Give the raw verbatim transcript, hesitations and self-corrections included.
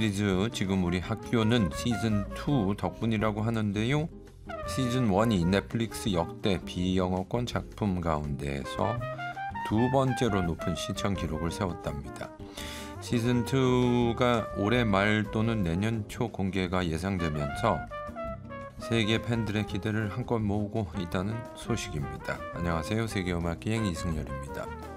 시리즈 지금 우리 학교는 시즌 투 덕분이라고 하는데요. 시즌 원이 넷플릭스 역대 비영어권 작품 가운데에서 두 번째로 높은 시청 기록을 세웠답니다. 시즌 투가 올해 말 또는 내년 초 공개가 예상되면서 세계 팬들의 기대를 한껏 모으고 있다는 소식입니다. 안녕하세요. 세계음악기행 이승열입니다.